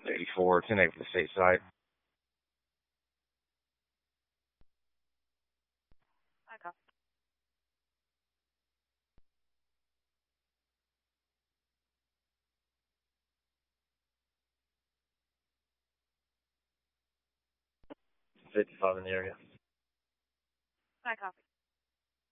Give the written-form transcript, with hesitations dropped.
84, 10-8 for the state site. I copy. 55 in the area. I copy.